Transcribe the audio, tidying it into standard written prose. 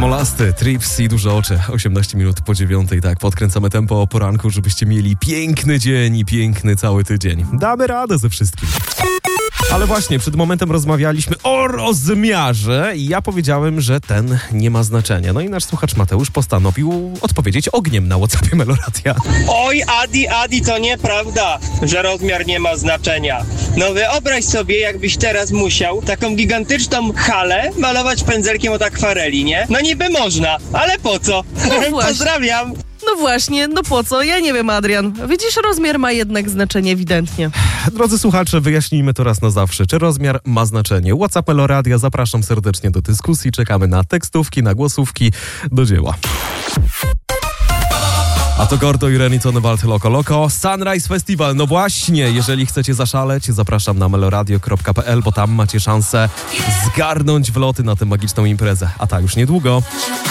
Molasty, Trips i duże oczy. 18 minut po 9. Tak, podkręcamy tempo o poranku, żebyście mieli piękny dzień i piękny cały tydzień. Damy radę ze wszystkim. Ale właśnie, przed momentem rozmawialiśmy o rozmiarze i ja powiedziałem, że ten nie ma znaczenia. No i nasz słuchacz Mateusz postanowił odpowiedzieć ogniem na WhatsAppie Meloradia. Oj, Adi, to nieprawda, że rozmiar nie ma znaczenia. No wyobraź sobie, jakbyś teraz musiał taką gigantyczną halę malować pędzelkiem od akwareli, nie? No niby można, ale po co? No Pozdrawiam! No właśnie, no po co? Ja nie wiem, Adrian. Widzisz, rozmiar ma jednak znaczenie ewidentnie. Drodzy słuchacze, wyjaśnijmy to raz na zawsze. Czy rozmiar ma znaczenie? WhatsApp Meloradia, zapraszam serdecznie do dyskusji. Czekamy na tekstówki, na głosówki. Do dzieła. A to Gordo i Renitony Wald Loco Loco. Sunrise Festival, no właśnie, jeżeli chcecie zaszaleć, zapraszam na meloradio.pl, bo tam macie szansę zgarnąć wloty na tę magiczną imprezę. A ta już niedługo.